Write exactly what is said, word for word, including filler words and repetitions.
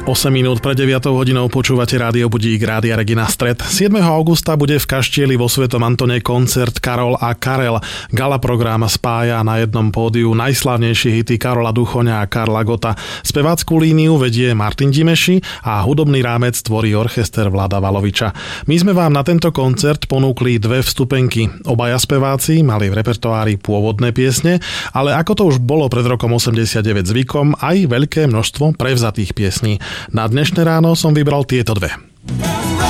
osem minút pred deviatou hodinou počúvate Rádio Budík, Rádia Regina Stred. siedmeho augusta bude v Kaštieli vo Svetom Antone koncert Karol a Karel. Gala program spája na jednom pódiu najslávnejšie hity Karola Duchoňa a Karla Gotta. Spevácku líniu vedie Martin Dimeši a hudobný rámec tvorí orchester Vlada Valoviča. My sme vám na tento koncert ponúkli dve vstupenky. Obaja speváci mali v repertoári pôvodné piesne, ale ako to už bolo pred rokom osemdesiatdeväť zvykom, aj veľké množstvo prevzatých piesní. Na dnešné ráno som vybral tieto dve.